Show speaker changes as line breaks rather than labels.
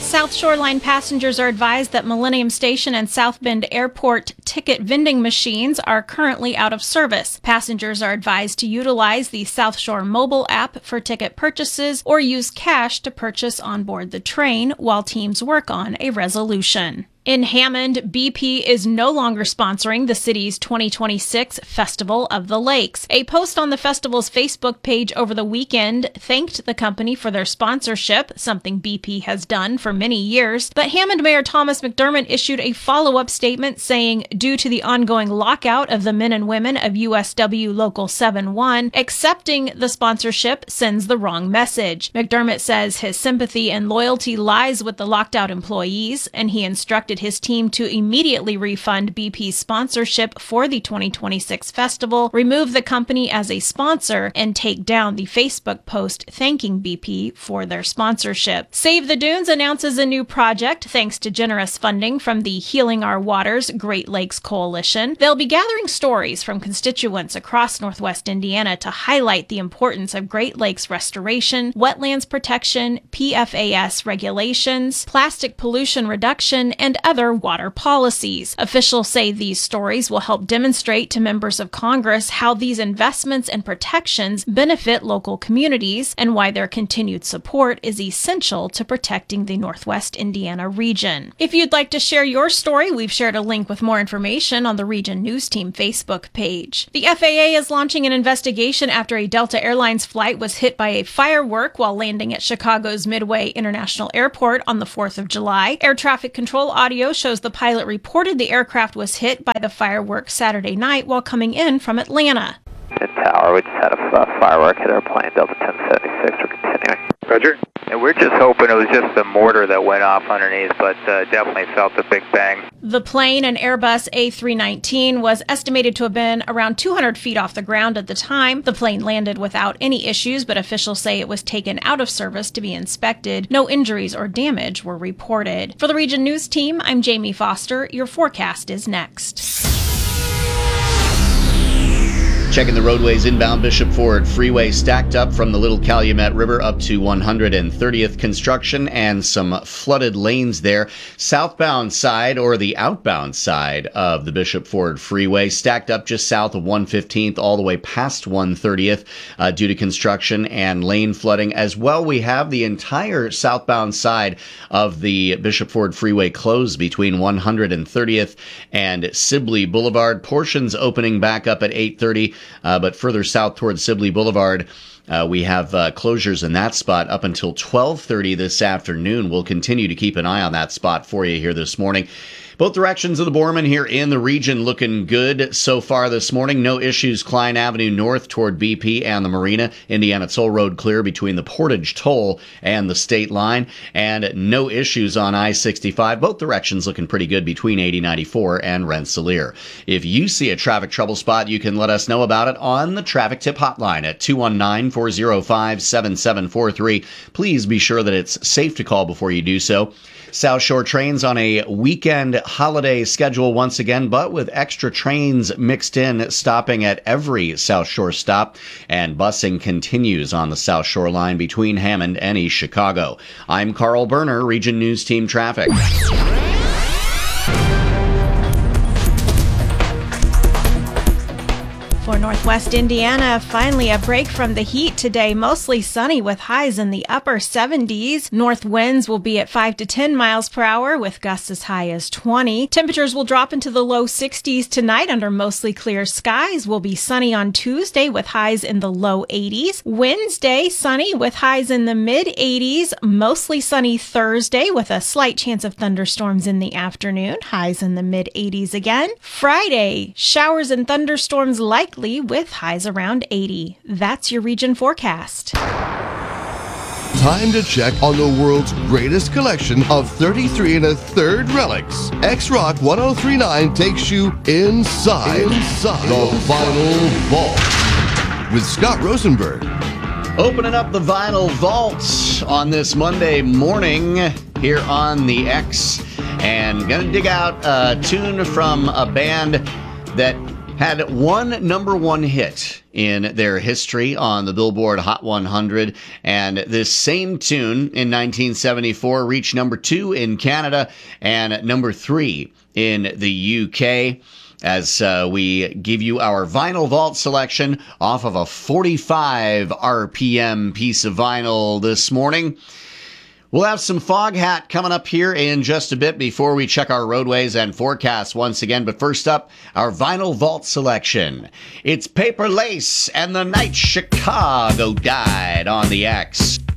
South Shoreline passengers are advised that Millennium Station and South Bend Airport ticket vending machines are currently out of service. Passengers are advised to utilize the South Shore mobile app for ticket purchases or use cash to purchase on board the train while teams work on a resolution. In Hammond, BP is no longer sponsoring the city's 2026 Festival of the Lakes. A post on the festival's Facebook page over the weekend thanked the company for their sponsorship, something BP has done for many years. But Hammond Mayor Thomas McDermott issued a follow-up statement saying, due to the ongoing lockout of the men and women of USW Local 71, accepting the sponsorship sends the wrong message. McDermott says his sympathy and loyalty lies with the locked-out employees, and he instructed his team to immediately refund BP's sponsorship for the 2026 festival, remove the company as a sponsor, and take down the Facebook post thanking BP for their sponsorship. Save the Dunes announces a new project thanks to generous funding from the Healing Our Waters Great Lakes Coalition. They'll be gathering stories from constituents across Northwest Indiana to highlight the importance of Great Lakes restoration, wetlands protection, PFAS regulations, plastic pollution reduction, and other water policies. Officials say these stories will help demonstrate to members of Congress how these investments and protections benefit local communities and why their continued support is essential to protecting the Northwest Indiana region. If you'd like to share your story, we've shared a link with more information on the Region News Team Facebook page. The FAA is launching an investigation after a Delta Airlines flight was hit by a firework while landing at Chicago's Midway International Airport on the 4th of July. Air traffic control audio shows the pilot reported the aircraft was hit by the firework Saturday night while coming in from Atlanta.
Tower, we just had a firework hit our plane, Delta 1076, we're continuing.
Roger.
And we're just hoping it was just the mortar that went off underneath, but definitely felt the big bang.
The plane, an Airbus A319, was estimated to have been around 200 feet off the ground at the time. The plane landed without any issues, but officials say it was taken out of service to be inspected. No injuries or damage were reported. For the Region News Team, I'm Jamie Foster. Your forecast is next.
Checking the roadways inbound Bishop Ford Freeway, stacked up from the Little Calumet River up to 130th. Construction and some flooded lanes there. Southbound side or the outbound side of the Bishop Ford Freeway, stacked up just south of 115th all the way past 130th due to construction and lane flooding. As well, we have the entire southbound side of the Bishop Ford Freeway closed between 130th and Sibley Boulevard. Portions opening back up at 8:30. But further south towards Sibley Boulevard, we have closures in that spot up until 12:30 this afternoon. We'll continue to keep an eye on that spot for you here this morning. Both directions of the Borman here in the region looking good so far this morning. No issues. Klein Avenue north toward BP and the Marina. Indiana Toll Road clear between the Portage Toll and the state line. And no issues on I-65. Both directions looking pretty good between 8094 and Rensselaer. If you see a traffic trouble spot, you can let us know about it on the Traffic Tip Hotline at 219-405-7743. Please be sure that it's safe to call before you do so. South Shore trains on a weekend holiday schedule once again, but with extra trains mixed in, stopping at every South Shore stop, and busing continues on the South Shore line between Hammond and East Chicago. I'm Carl Berner, Region News Team Traffic.
For Northwest Indiana, finally a break from the heat today. Mostly sunny with highs in the upper 70s. North winds will be at 5 to 10 miles per hour with gusts as high as 20. Temperatures will drop into the low 60s tonight under mostly clear skies. Will be sunny on Tuesday with highs in the low 80s. Wednesday, sunny with highs in the mid 80s. Mostly sunny Thursday with a slight chance of thunderstorms in the afternoon. Highs in the mid 80s again. Friday, showers and thunderstorms likely with highs around 80. That's your region forecast.
Time to check on the world's greatest collection of 33 1/3 relics. X-Rock 1039 takes you inside the Vinyl Vault with Scott Rosenberg.
Opening up the Vinyl Vault on this Monday morning here on the X, and gonna dig out a tune from a band that had one number one hit in their history on the Billboard Hot 100. And this same tune in 1974 reached number 2 in Canada and number 3 in the UK. As we give you our vinyl vault selection off of a 45 RPM piece of vinyl this morning. We'll have some Foghat coming up here in just a bit before we check our roadways and forecasts once again. But first up, our vinyl vault selection. It's Paper Lace and the Night Chicago Died on the X.